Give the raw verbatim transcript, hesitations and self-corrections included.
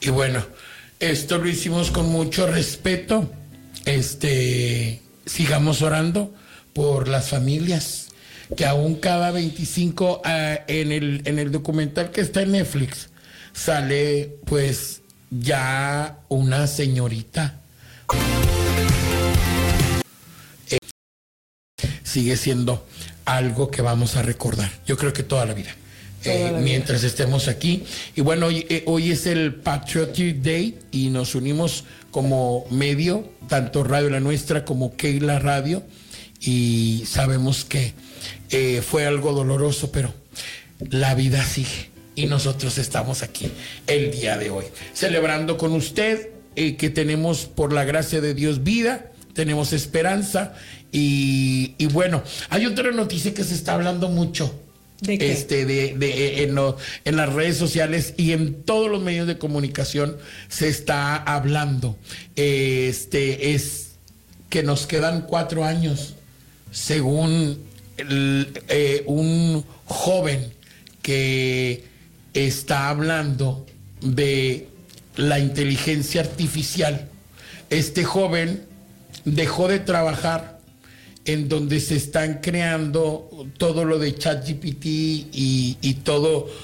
Y bueno, esto lo hicimos con mucho respeto. Este, sigamos orando por las familias, que aún cada veinticinco uh, en el en el documental que está en Netflix sale pues ya una señorita. Eh, sigue siendo algo que vamos a recordar, yo creo que toda la vida. Eh, mientras estemos aquí. Y bueno, hoy, eh, hoy es el Patriotic Day y nos unimos como medio, tanto Radio La Nuestra como Keila Radio, y sabemos que eh, fue algo doloroso, pero la vida sigue y nosotros estamos aquí el día de hoy, celebrando con usted eh, que tenemos, por la gracia de Dios, vida, tenemos esperanza y, y bueno, hay otra noticia que se está hablando mucho. ¿De qué? Este, de, de, en, lo, en las redes sociales y en todos los medios de comunicación se está hablando. Este es que nos quedan cuatro años, según el, eh, un joven que está hablando de la inteligencia artificial. Este joven dejó de trabajar en donde se están creando todo lo de ChatGPT y, y todo